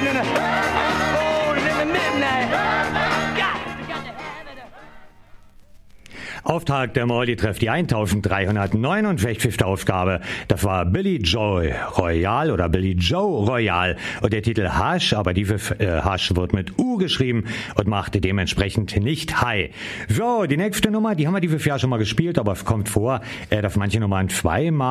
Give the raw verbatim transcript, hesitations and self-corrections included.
Auftakt der Mordi trifft die eintausenddreihundertneunundfünfzigste Ausgabe. Das war Billy Joe Royal oder Billy Joe Royal und der Titel Hasch, aber diese äh, Hasch wird mit U geschrieben und machte dementsprechend nicht Hi. So, die nächste Nummer, die haben wir dieses Jahr schon mal gespielt, aber es kommt vor, äh, dass manche Nummern zweimal